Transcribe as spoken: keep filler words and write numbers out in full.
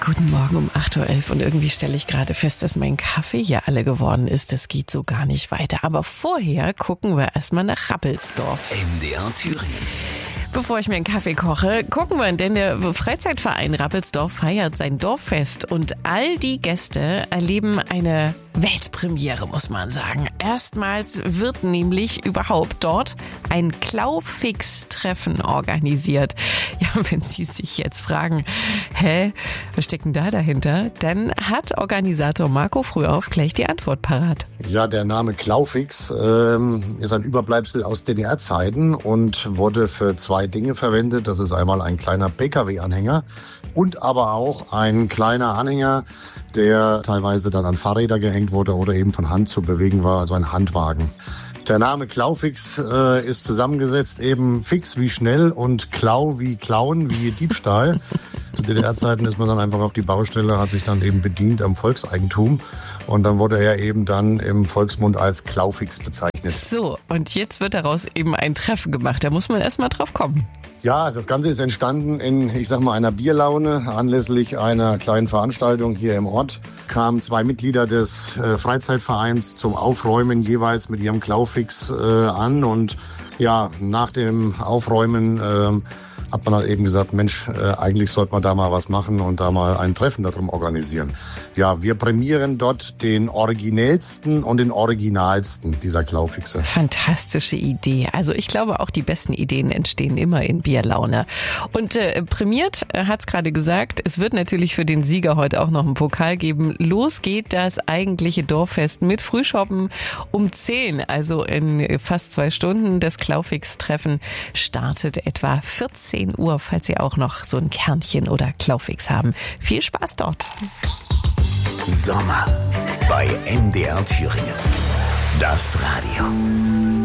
Guten Morgen um acht Uhr elf und irgendwie stelle ich gerade fest, dass mein Kaffee hier alle geworden ist. Das geht so gar nicht weiter. Aber vorher gucken wir erstmal nach Rappelsdorf. M D R Thüringen. Bevor ich mir einen Kaffee koche, gucken wir, denn der Freizeitverein Rappelsdorf feiert sein Dorffest und all die Gäste erleben eine Weltpremiere, muss man sagen. Erstmals wird nämlich überhaupt dort ein Klaufix-Treffen organisiert. Ja, wenn Sie sich jetzt fragen, hä, was steckt denn da dahinter? Dann hat Organisator Marco Frühauf gleich die Antwort parat. Ja, der Name Klaufix ähm, ist ein Überbleibsel aus D D R-Zeiten und wurde für zwei Dinge verwendet. Das ist einmal ein kleiner P K W-Anhänger und aber auch ein kleiner Anhänger, der teilweise dann an Fahrräder gehängt wurde oder eben von Hand zu bewegen war, also ein Handwagen. Der Name Klaufix äh, ist zusammengesetzt eben fix wie schnell und Klau wie Klauen, wie Diebstahl. Zu D D R-Zeiten ist man dann einfach auf die Baustelle, hat sich dann eben bedient am Volkseigentum. Und dann wurde er eben dann im Volksmund als Klaufix bezeichnet. So, und jetzt wird daraus eben ein Treffen gemacht. Da muss man erst mal drauf kommen. Ja, das Ganze ist entstanden in, ich sag mal, einer Bierlaune. Anlässlich einer kleinen Veranstaltung hier im Ort kamen zwei Mitglieder des äh, Freizeitvereins zum Aufräumen jeweils mit ihrem Klaufix äh, an. Und ja, nach dem Aufräumen äh, hat man halt eben gesagt, Mensch, äh, eigentlich sollte man da mal was machen und da mal ein Treffen darum organisieren. Ja, wir prämieren dort den originellsten und den originalsten dieser Klaufixe. Fantastische Idee. Also ich glaube, auch die besten Ideen entstehen immer in Bierlaune. Und äh, prämiert, äh, hat's gerade gesagt, es wird natürlich für den Sieger heute auch noch einen Pokal geben. Los geht das eigentliche Dorffest mit Frühschoppen um zehn, also in fast zwei Stunden. Das Klaufix-Treffen startet etwa vierzehn Uhr, falls Sie auch noch so ein Kernchen oder Klaufix haben. Viel Spaß dort. Sommer bei M D R Thüringen. Das Radio.